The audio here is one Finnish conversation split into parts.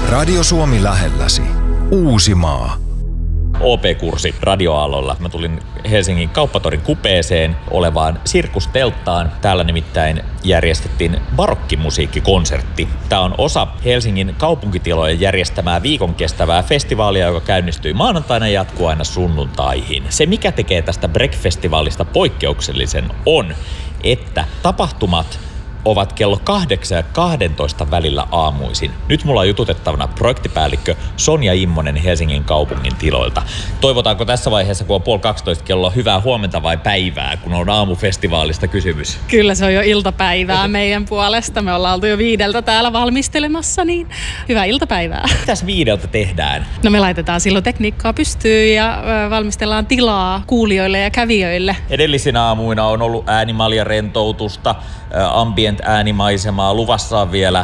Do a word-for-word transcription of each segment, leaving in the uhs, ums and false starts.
Radio Suomi lähelläsi. Uusimaa. O P-kurssi radioaallolla. Mä tulin Helsingin Kauppatorin kupeeseen olevaan sirkustelttaan. Täällä nimittäin järjestettiin barokkimusiikkikonsertti. Tää on osa Helsingin kaupunkitilojen järjestämää viikon kestävää festivaalia, joka käynnistyi maanantaina ja jatkuu aina sunnuntaihin. Se, mikä tekee tästä Break-festivaalista poikkeuksellisen, on, että tapahtumat ovat kello kahdeksan ja kahdentoista välillä aamuisin. Nyt mulla on jututettavana projektipäällikkö Sonja Immonen Helsingin kaupungin tiloilta. Toivotaanko tässä vaiheessa, kun on puoli kaksitoista kello, hyvää huomenta vai päivää, kun on aamufestivaalista kysymys? Kyllä se on jo iltapäivää meidän puolesta. Me ollaan oltu jo viideltä täällä valmistelemassa, niin hyvää iltapäivää. Mitäs viideltä tehdään? No me laitetaan silloin tekniikkaa pystyyn ja valmistellaan tilaa kuulijoille ja kävijöille. Edellisinä aamuina on ollut äänimalja rentoutusta, ambient äänimaisemaa, luvassa on vielä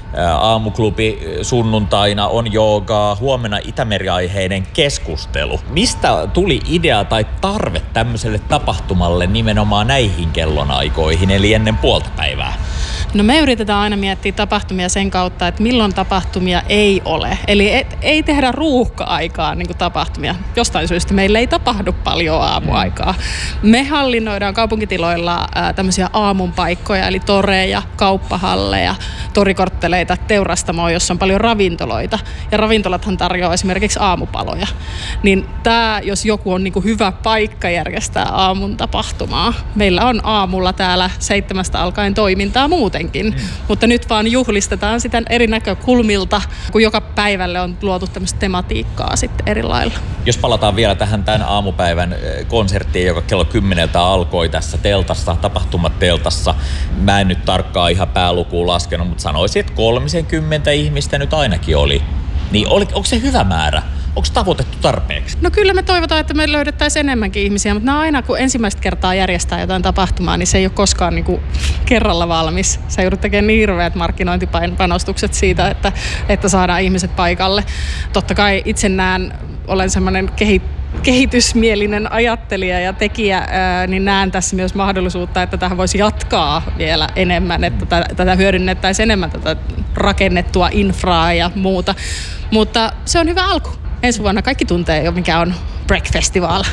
aamuklubi sunnuntaina, on joogaa, huomenna Itämeri-aiheinen keskustelu. Mistä tuli idea tai tarve tämmöiselle tapahtumalle nimenomaan näihin kellonaikoihin, eli ennen puolta päivää? No me yritetään aina miettiä tapahtumia sen kautta, että milloin tapahtumia ei ole. Eli et, ei tehdä ruuhka-aikaa niin kuin tapahtumia. Jostain syystä meillä ei tapahdu paljon aamuaikaa. Me hallinnoidaan kaupunkitiloilla ää, tämmöisiä aamunpaikkoja, eli toreja, kauppahalleja, torikortteleita, teurastamoa, jossa on paljon ravintoloita. Ja ravintolathan tarjoaa esimerkiksi aamupaloja. Niin tämä, jos joku on niin kuin hyvä paikka järjestää aamun tapahtumaa. Meillä on aamulla täällä seitsemästä alkaen toimintaa muuten. Mm. Mutta nyt vaan juhlistetaan sitä eri näkökulmilta, kun joka päivälle on luotu tämmöistä tematiikkaa sitten eri lailla. Jos palataan vielä tähän tämän aamupäivän konserttiin, joka kello kymmeneltä alkoi tässä teltassa, tapahtumateltassa. Mä en nyt tarkkaan ihan päälukuun laskenut, mutta sanoisin, että kolmekymmentä ihmistä nyt ainakin oli. Niin oli, onko se hyvä määrä? Onko tavoitettu tarpeeksi? No kyllä me toivotaan, että me löydettäisiin enemmänkin ihmisiä, mutta aina kun ensimmäistä kertaa järjestää jotain tapahtumaa, niin se ei ole koskaan niin kuin kerralla valmis. Sä joudut tekemään niin hirveät markkinointipanostukset siitä, että, että saadaan ihmiset paikalle. Totta kai itse näen, olen semmoinen kehittäjä, kehitysmielinen ajattelija ja tekijä, ää, niin näen tässä myös mahdollisuutta, että tähän voisi jatkaa vielä enemmän, että tätä, tätä hyödynnettäisiin enemmän, tätä rakennettua infraa ja muuta. Mutta se on hyvä alku. Ensi vuonna kaikki tuntee jo, mikä on Break-festival.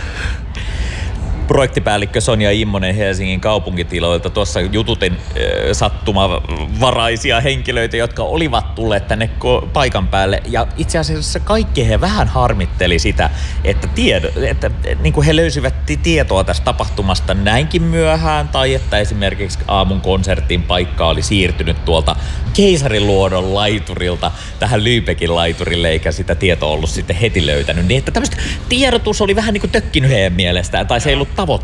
Projektipäällikkö Sonja Immonen Helsingin kaupunkitiloilta. Tuossa jututin äh, sattumavaraisia henkilöitä, jotka olivat tulleet tänne ko- paikan päälle. Ja itse asiassa kaikki he vähän harmitteli sitä, että, tiedo, että niin kuin he löysivät tietoa tästä tapahtumasta näinkin myöhään. Tai että esimerkiksi aamun konsertin paikka oli siirtynyt tuolta Keisariluodon laiturilta tähän Lübeckin laiturille, eikä sitä tietoa ollut sitten heti löytänyt. Niin että tämmöistä tiedotus oli vähän niin kuin tökkinyt heidän mielestään. Tai se ei ollut